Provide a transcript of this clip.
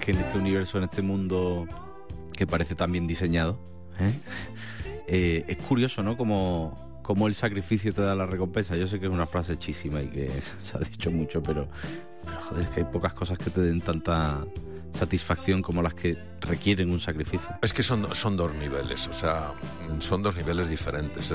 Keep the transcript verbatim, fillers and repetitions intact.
que en este universo, en este mundo que parece tan bien diseñado, ¿eh? Eh, es curioso, ¿no? Como, como el sacrificio te da la recompensa. Yo sé que es una frase hechísima y que se ha dicho mucho, pero, pero joder, es que hay pocas cosas que te den tanta satisfacción como las que requieren un sacrificio. Es que son, son dos niveles, o sea, son dos niveles diferentes.